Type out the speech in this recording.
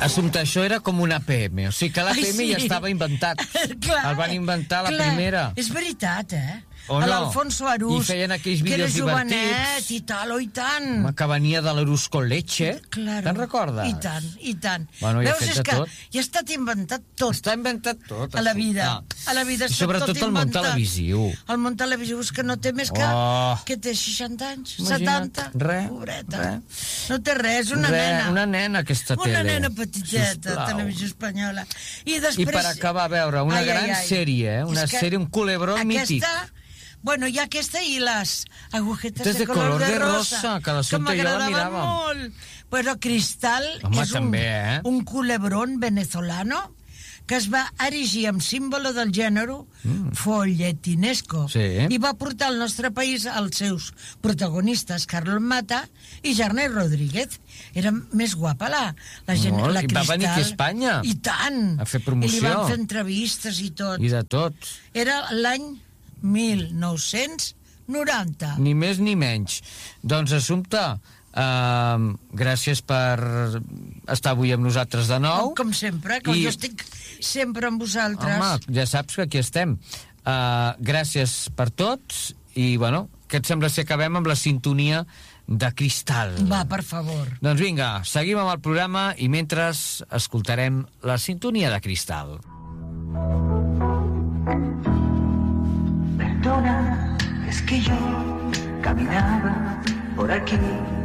Assumpte, això era com una APM, o sigui que l'APM ja estava inventat. Clar, el van inventar la primera. És veritat, O no? L'Alfonso Arús, I feien aquells que era vídeos jovenet i tal, i tant. Home, que venia de l'Arús con leche. Claro. Te'n recordes? I tant, i tant. Bueno, ja ha Veus, fet és de que tot. ja ha estat inventat tot. Està inventat tot. A la vida. A la vida I està sobretot tot el món inventat. televisiu. El món televisiu és que no té més que... Oh. Que té 60 anys, Imagina't. 70. Res, Pobreta. res. No té res, una nena. Una nena, aquesta tele. Una nena petiteta, Sisplau. Televisió Espanyola. I després... I per acabar, a veure, una gran sèrie, una sèrie, un culebrón mític. Bueno, hi ha aquesta i les agujetes de color de rosa, que l'Assumpta i jo la miràvem. Molt. Però Cristal Home, és també, un culebrón venezolano que es va erigir en símbolo del gènere folletinesco i va portar al nostre país els seus protagonistes, Carlos Mata i Jarnell Rodríguez. Era més guapa la gent, la Cristal. I va venir aquí a Espanya. I tant. A fer promoció. I li van fer entrevistes i tot. I de tot. Era l'any 1990. Ni més ni menys. Doncs, Assumpta, gràcies per estar avui amb nosaltres de nou. Com sempre, que jo estic sempre amb vosaltres. Home, ja saps que aquí estem. Gràcies per tots i, bueno, què et sembla si acabem amb la sintonia de Cristal? Va, per favor. Doncs vinga, seguim amb el programa i mentre escoltarem la sintonia de Cristal. Perdona, es que yo caminaba por aquí